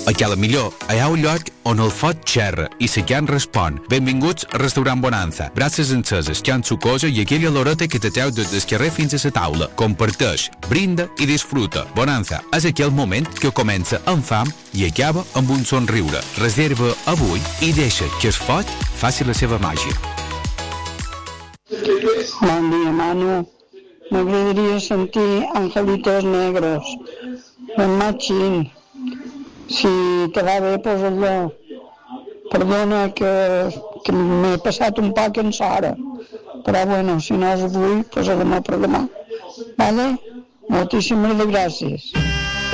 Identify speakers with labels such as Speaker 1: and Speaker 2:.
Speaker 1: A Cala Millor hi ha un lloc on el foc xerra i la carn respon. Benvinguts al restaurant Bonanza. Brasses enceses, carn sucosa i aquella loreta que te treu des del carrer fins a la taula. Comparteix, brinda i disfruta. Bonanza és aquell moment que comença amb fam i acaba amb un somriure. Reserva avui i deixa que el foc faci la seva màgia.
Speaker 2: Bon dia, Manu. M'agradaria sentir Angelitos Negros, d'en Machín. Si te va bé, posa-lo. Perdona que m'he passat un poc en l'hora, però bueno, si no és avui, posa demà per demà. Vale? Moltíssimes gràcies.